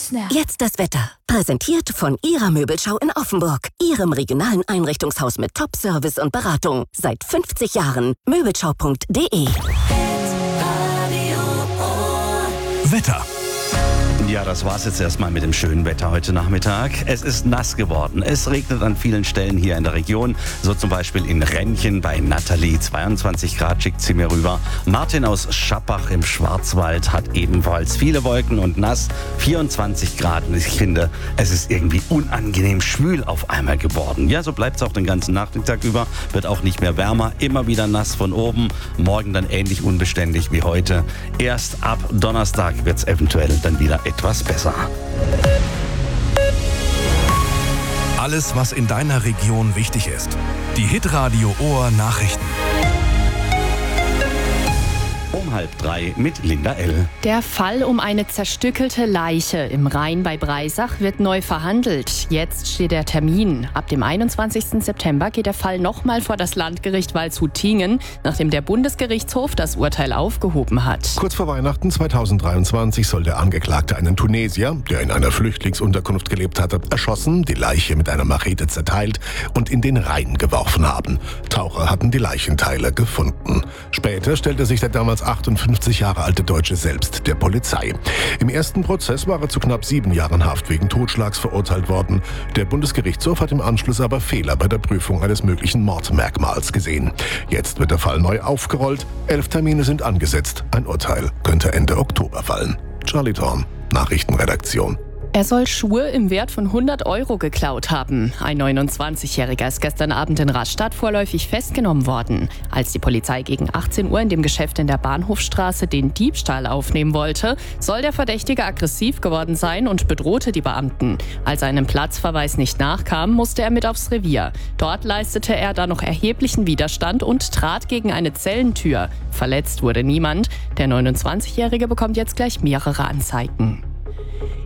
snap. Jetzt das Wetter. Präsentiert von Ihrer Möbelschau in Offenburg. Ihrem regionalen Einrichtungshaus mit Top-Service und Beratung. Seit 50 Jahren. Möbelschau.de. Wetter. Ja, das war's jetzt erstmal mit dem schönen Wetter heute Nachmittag. Es ist nass geworden. Es regnet an vielen Stellen hier in der Region. So zum Beispiel in Rennchen bei Nathalie. 22 Grad schickt sie mir rüber. Martin aus Schappach im Schwarzwald hat ebenfalls viele Wolken und nass. 24 Grad. Und ich finde, es ist irgendwie unangenehm schwül auf einmal geworden. Ja, so bleibt's auch den ganzen Nachmittag über. Wird auch nicht mehr wärmer. Immer wieder nass von oben. Morgen dann ähnlich unbeständig wie heute. Erst ab Donnerstag wird's eventuell dann wieder etwas besser. Alles, was in deiner Region wichtig ist. Die Hitradio Ohr Nachrichten. Um 2:30 mit Linda L. Der Fall um eine zerstückelte Leiche im Rhein bei Breisach wird neu verhandelt. Jetzt steht der Termin. Ab dem 21. September geht der Fall nochmal vor das Landgericht Waldshut-Tiengen, nachdem der Bundesgerichtshof das Urteil aufgehoben hat. Kurz vor Weihnachten 2023 soll der Angeklagte einen Tunesier, der in einer Flüchtlingsunterkunft gelebt hatte, erschossen, die Leiche mit einer Machete zerteilt und in den Rhein geworfen haben. Taucher hatten die Leichenteile gefunden. Später stellte sich der damals 58 Jahre alte Deutsche selbst der Polizei. Im ersten Prozess war er zu knapp 7 Jahren Haft wegen Totschlags verurteilt worden. Der Bundesgerichtshof hat im Anschluss aber Fehler bei der Prüfung eines möglichen Mordmerkmals gesehen. Jetzt wird der Fall neu aufgerollt. 11 Termine sind angesetzt. Ein Urteil könnte Ende Oktober fallen. Charlie Thorn, Nachrichtenredaktion. Er soll Schuhe im Wert von 100 € geklaut haben. Ein 29-Jähriger ist gestern Abend in Rastatt vorläufig festgenommen worden. Als die Polizei gegen 18 Uhr in dem Geschäft in der Bahnhofstraße den Diebstahl aufnehmen wollte, soll der Verdächtige aggressiv geworden sein und bedrohte die Beamten. Als er einem Platzverweis nicht nachkam, musste er mit aufs Revier. Dort leistete er dann noch erheblichen Widerstand und trat gegen eine Zellentür. Verletzt wurde niemand. Der 29-Jährige bekommt jetzt gleich mehrere Anzeigen.